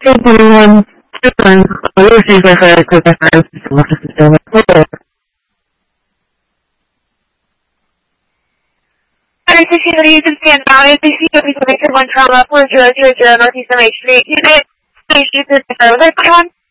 21 children losing their parents because their parents want to stay with them. Security to stand down is the CW One Trauma for 000 Northeast MH Street. Unit, station to the service.